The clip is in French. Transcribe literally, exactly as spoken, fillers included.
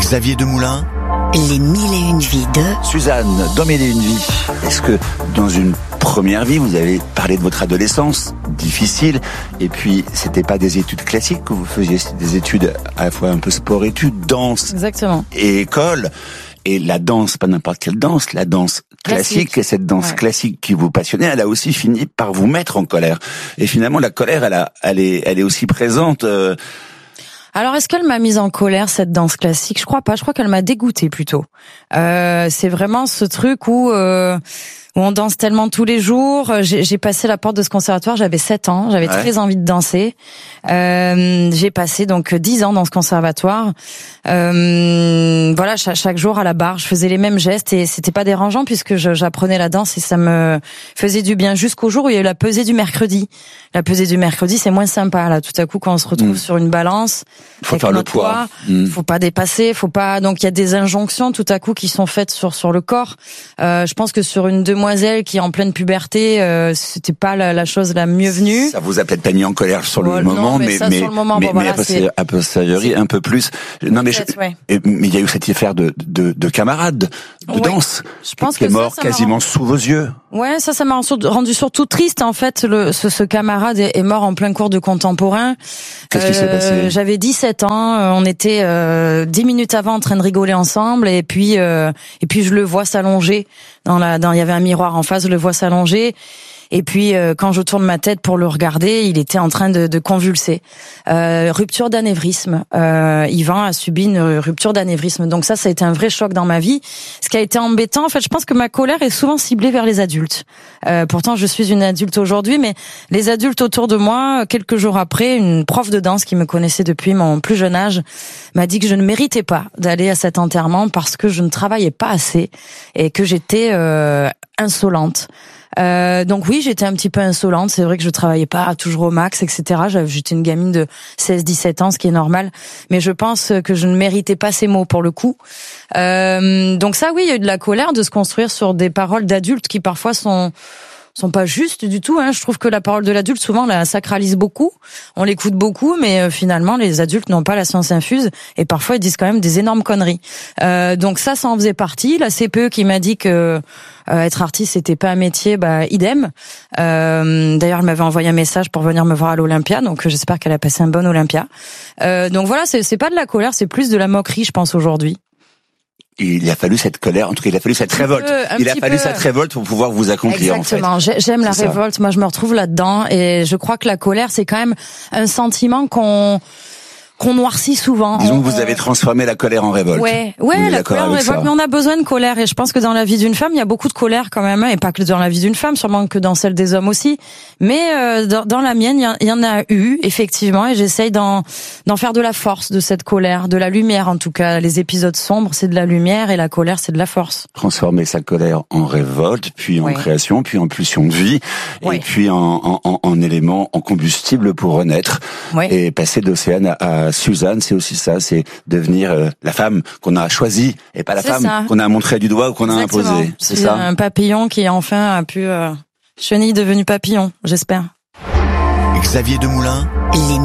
Xavier Demoulin. Les mille et une vies de... Suzanne, dans Mille et une vies, est-ce que dans une première vie, vous avez parlé de votre adolescence difficile, et puis c'était pas des études classiques que vous faisiez, c'était des études à la fois un peu sport-études, danse Exactement. et école. Et la danse, pas n'importe quelle danse, la danse classique, Classique. et cette danse Ouais. classique qui vous passionnait, elle a aussi fini par vous mettre en colère. Et finalement, la colère, elle, a, elle, est, elle est aussi présente... Euh, Alors, est-ce qu'elle m'a mise en colère, cette danse classique? Je crois pas. Je crois qu'elle m'a dégoûtée plutôt. Euh, c'est vraiment ce truc où, euh, où on danse tellement tous les jours. J'ai, j'ai passé la porte de ce conservatoire, j'avais sept ans, j'avais Ouais. très envie de danser. Euh, j'ai passé donc dix ans dans ce conservatoire. Euh, voilà, chaque, chaque jour à la barre, je faisais les mêmes gestes et c'était pas dérangeant puisque je, j'apprenais la danse et ça me faisait du bien jusqu'au jour où il y a eu la pesée du mercredi. La pesée du mercredi, c'est moins sympa là. Tout à coup, quand on se retrouve Mmh. sur une balance, faut avec faire le notre poids. Mmh. faut pas dépasser, faut pas. Donc il y a des injonctions tout à coup qui sont faites sur sur le corps. Euh, je pense que sur une demoiselle qui est en pleine puberté, euh, c'était pas la, la chose la mieux venue. Ça vous a peut-être pas mis en colère sur Oh, le non, moment, mais mais ça, mais sur le moment, mais, bon, mais voilà, a posteriori- c'est- a posteriori un peu plus. Non, mais je- Peut-être, ouais. et- mais il y a eu cette affaire de de, de camarades de Oui. danse Je pense qui est que ça, mort ça m'a quasiment rendu- sous vos yeux. Ouais, ça, ça m'a rendu surtout triste en fait. Le, ce, ce camarade est, est mort en plein cours de contemporain. Qu'est-ce qui s'est passé? J'avais dix-sept ans. euh, On était euh, dix minutes avant en train de rigoler ensemble, et puis euh, et puis je le vois s'allonger dans la. Dans, il y avait un miroir en face, je le vois s'allonger. Et puis euh, quand je tourne ma tête pour le regarder, il était en train de, de convulser. Euh, rupture d'anévrisme. Euh, Yvan a subi une rupture d'anévrisme. Donc ça, ça a été un vrai choc dans ma vie. Ce qui a été embêtant, en fait, je pense que ma colère est souvent ciblée vers les adultes. Euh, pourtant, je suis une adulte aujourd'hui, mais les adultes autour de moi, quelques jours après, une prof de danse qui me connaissait depuis mon plus jeune âge m'a dit que je ne méritais pas d'aller à cet enterrement parce que je ne travaillais pas assez et que j'étais euh, insolente. Euh, donc oui, j'étais un petit peu insolente. C'est vrai que je travaillais pas toujours au max, et cetera. J'étais une gamine de seize dix-sept ans, ce qui est normal. Mais je pense que je ne méritais pas ces mots pour le coup. Euh, donc ça, oui, il y a eu de la colère de se construire sur des paroles d'adultes qui parfois sont sont pas justes du tout. Hein. Je trouve que la parole de l'adulte, souvent, on la sacralise beaucoup. On l'écoute beaucoup, mais euh, finalement, les adultes n'ont pas la science infuse et parfois, ils disent quand même des énormes conneries. Euh, donc ça, ça en faisait partie. La C P E qui m'a dit que euh, être artiste, c'était pas un métier, bah idem. Euh, d'ailleurs, elle m'avait envoyé un message pour venir me voir à l'Olympia, donc j'espère qu'elle a passé un bon Olympia. Euh, donc voilà, c'est, c'est pas de la colère, c'est plus de la moquerie, je pense, aujourd'hui. Il a fallu cette colère, en tout cas, il a fallu cette Un révolte. peu, un il a petit fallu peu. cette révolte pour pouvoir vous accomplir, Exactement. en fait. J'ai- J'aime la C'est ça. révolte. Moi, je me retrouve là-dedans et je crois que la colère, c'est quand même un sentiment qu'on qu'on noircit souvent. Disons On- que vous avez transformé la colère en révolte. Ouais, Vous ouais, êtes la d'accord colère, on avec révolte, ça? mais on a besoin de colère et je pense que dans la vie d'une femme, il y a beaucoup de colère quand même, hein, et pas que dans la vie d'une femme, sûrement que dans celle des hommes aussi. Mais euh, dans, dans la mienne, il y, en- il y en a eu effectivement, et j'essaye d'en d'en faire de la force de cette colère, de la lumière en tout cas. Les épisodes sombres, c'est de la lumière et la colère, c'est de la force. Transformer sa colère en révolte, puis en Oui. création, puis en pulsion de vie, Oui. et puis en, en, en, en élément, en combustible pour renaître. Oui. Et passer d'Océane à, à Suzanne, c'est aussi ça, c'est devenir euh, la femme qu'on a choisie, et pas la C'est femme ça. qu'on a montré du doigt ou qu'on a Exactement. imposée. C'est C'est ça? un papillon qui enfin a pu euh, chenille devenue papillon, j'espère. Xavier Demoulin. Les